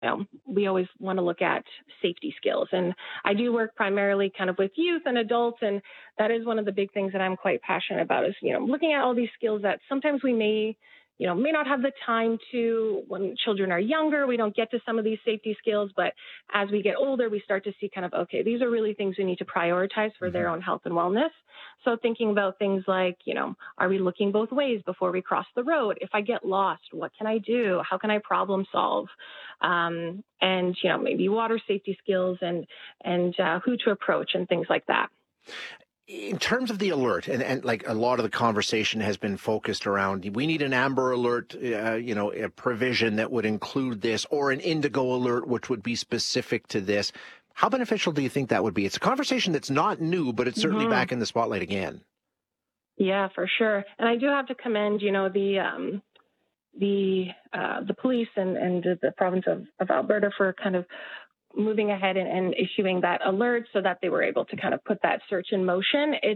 we always want to look at safety skills. And I do work primarily kind of with youth and adults. And that is one of the big things that I'm quite passionate about is, looking at all these skills that sometimes we may not have the time to when children are younger. We don't get to some of these safety skills, but as we get older, we start to see kind of, okay, these are really things we need to prioritize for their own health and wellness. So thinking about things like, are we looking both ways before we cross the road? If I get lost, what can I do? How can I problem solve? And, maybe water safety skills and who to approach and things like that. In terms of the alert, and like a lot of the conversation has been focused around, we need an Amber Alert, a provision that would include this, or an Indigo Alert, which would be specific to this. How beneficial do you think that would be? It's a conversation that's not new, but it's certainly back in the spotlight again. Yeah, for sure. And I do have to commend, the police and the province of Alberta for kind of moving ahead and issuing that alert so that they were able to kind of put that search in motion. It's,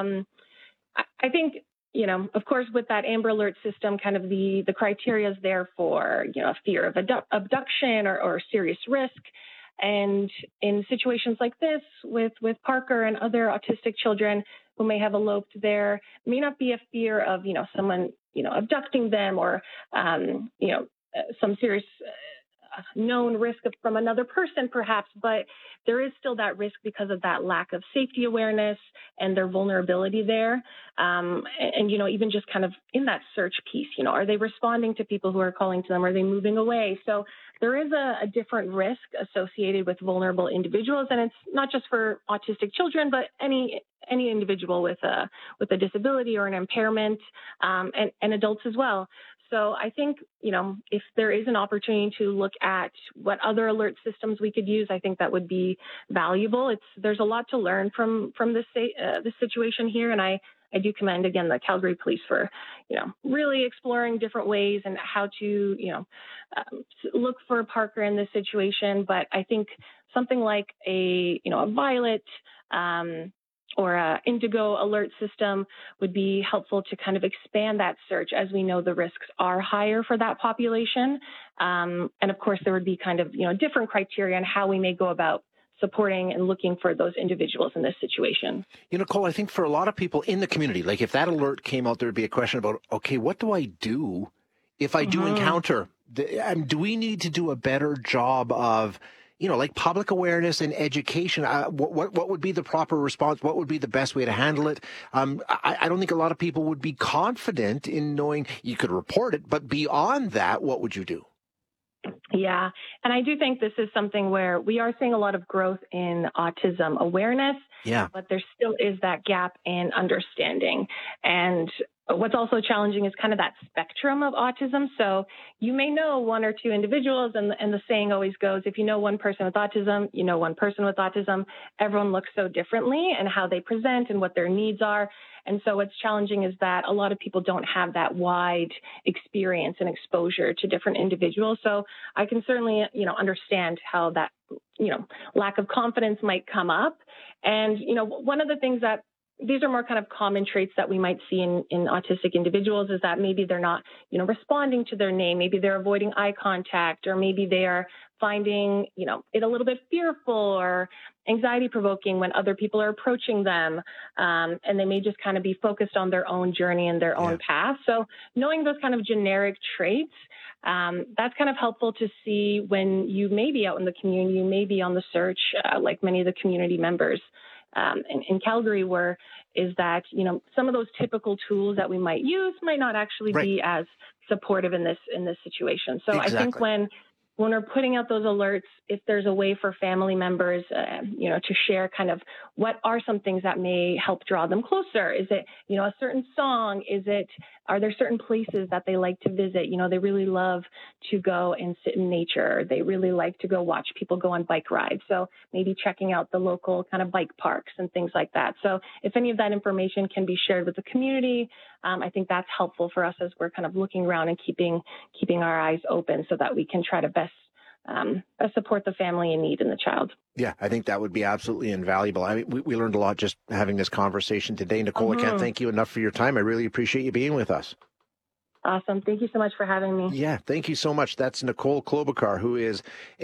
I think, of course, with that Amber Alert system, kind of the criteria is there for, fear of abduction or serious risk. And in situations like this with Parker and other autistic children who may have eloped there, may not be a fear of, someone, abducting them or, some serious known risk from another person, perhaps, but there is still that risk because of that lack of safety awareness and their vulnerability there. And even just kind of in that search piece, are they responding to people who are calling to them? Are they moving away? So there is a different risk associated with vulnerable individuals. And it's not just for autistic children, but any individual with a disability or an impairment, and adults as well. So I think, if there is an opportunity to look at what other alert systems we could use, I think that would be valuable. There's a lot to learn from this situation here. And I do commend, again, the Calgary Police for, really exploring different ways and how to, look for Parker in this situation. But I think something like a Violet, or a Indigo Alert system would be helpful to kind of expand that search as we know the risks are higher for that population. And of course, there would be kind of, different criteria on how we may go about supporting and looking for those individuals in this situation. Cole, I think for a lot of people in the community, like if that alert came out, there would be a question about, okay, what do I do if I do encounter? Do we need to do a better job of like public awareness and education? What would be the proper response? What would be the best way to handle it? I don't think a lot of people would be confident in knowing you could report it, but beyond that, what would you do? Yeah. And I do think this is something where we are seeing a lot of growth in autism awareness, but there still is that gap in understanding. And what's also challenging is kind of that spectrum of autism. So you may know one or two individuals, and the saying always goes, if you know one person with autism, you know one person with autism. Everyone looks so differently and how they present and what their needs are. And so what's challenging is that a lot of people don't have that wide experience and exposure to different individuals. So I can certainly, understand how that, lack of confidence might come up. And, one of the things that these are more kind of common traits that we might see in autistic individuals is that maybe they're not, responding to their name. Maybe they're avoiding eye contact, or maybe they are finding, it a little bit fearful or anxiety provoking when other people are approaching them. And they may just kind of be focused on their own journey and their own path. So knowing those kind of generic traits, that's kind of helpful to see when you may be out in the community, you may be on the search, like many of the community members in Calgary were, is that, some of those typical tools that we might use might not actually be as supportive in this situation. So I think when we're putting out those alerts, if there's a way for family members, to share kind of what are some things that may help draw them closer? Is it, a certain song? Are there certain places that they like to visit? They really love to go and sit in nature. They really like to go watch people go on bike rides. So maybe checking out the local kind of bike parks and things like that. So if any of that information can be shared with the community, I think that's helpful for us as we're kind of looking around and keeping our eyes open so that we can try to best support the family in need and the child. Yeah, I think that would be absolutely invaluable. I mean, we learned a lot just having this conversation today. Nicole, I can't thank you enough for your time. I really appreciate you being with us. Awesome. Thank you so much for having me. Yeah, thank you so much. That's Nicole Klobuchar, who is